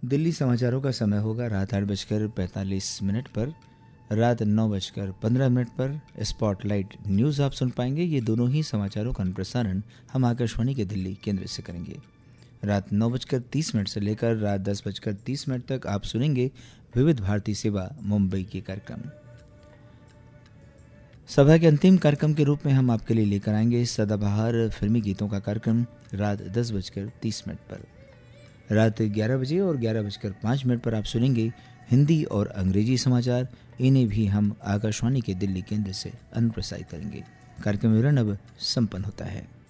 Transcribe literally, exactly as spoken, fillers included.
दिल्ली समाचारों का समय होगा रात आठ बजकर पैंतालीस मिनट पर। रात नौ बजकर पंद्रह मिनट पर स्पॉटलाइट न्यूज़ आप सुन पाएंगे। ये दोनों ही समाचारों का प्रसारण हम आकाशवाणी के दिल्ली केंद्र से करेंगे। रात नौ बजकर तीस मिनट से लेकर रात दस बजकर तीस मिनट तक आप सुनेंगे विविध भारती सेवा मुंबई के कार्यक्रम। सभा के अंतिम कार्यक्रम के रूप में हम आपके लिए लेकर आएंगे सदाबहार फिल्मी गीतों का कार्यक्रम रात दस बजकर तीस मिनट पर। रात ग्यारह बजे और ग्यारह बजकर पाँच मिनट पर आप सुनेंगे हिंदी और अंग्रेजी समाचार। इन्हें भी हम आकाशवाणी के दिल्ली केंद्र से अनुप्रसारित करेंगे। कार्यक्रम विवरण अब संपन्न होता है।